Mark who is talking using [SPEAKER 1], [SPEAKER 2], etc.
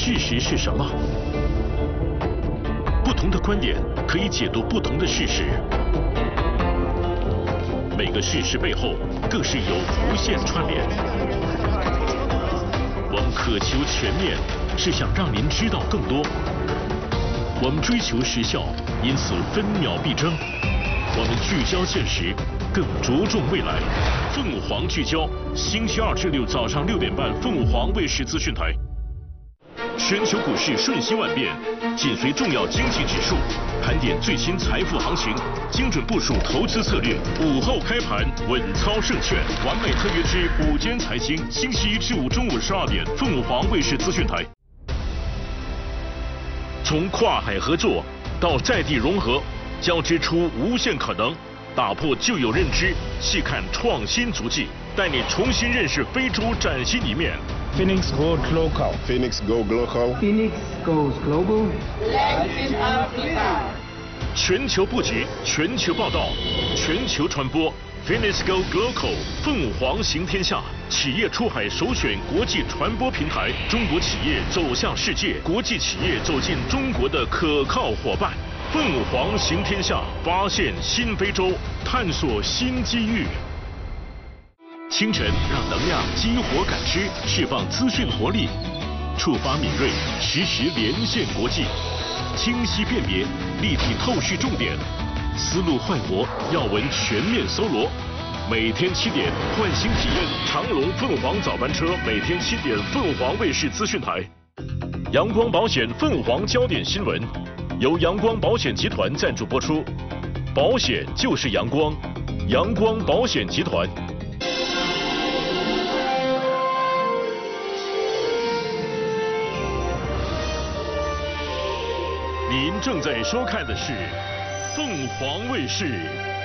[SPEAKER 1] 事实是什么？不同的观点可以解读不同的事实，每个事实背后更是有无限串联。我们渴求全面，是想让您知道更多。我们追求时效，因此分秒必争。我们聚焦现实，更着重未来。凤凰聚焦，星期2至6早上6点半，凤凰卫视资讯台。全球股市瞬息万变，紧随重要经济指数，盘点最新财富行情，精准部署投资策略。午后开盘，稳操胜券，完美特约之午间财经，星期1至5中午12点，凤凰卫视资讯台。从跨海合作到在地融合，交织出无限可能，打破旧有认知，细看创新足迹，带你重新认识非洲崭新一面。
[SPEAKER 2] Phoenix Goes Local.
[SPEAKER 3] Phoenix Go Global.
[SPEAKER 4] Phoenix Goes Global.
[SPEAKER 5] Latin Africa.
[SPEAKER 1] 全球布局，全球报道，全球传播。Phoenix Go Global， 凤凰行天下，企业出海首选国际传播平台，中国企业走向世界，国际企业走进中国的可靠伙伴。凤凰行天下，发现新非洲，探索新机遇。清晨让能量激活感知，释放资讯活力，触发敏锐，实时连线国际，清晰辨别，立体透视重点，思路焕活，要闻全面搜罗。每天7点，换新体验长龙凤凰早班车，每天7点，凤凰卫视资讯台。阳光保险凤凰焦点新闻，由阳光保险集团赞助播出。保险就是阳光，阳光保险集团。您正在收看的是凤凰卫视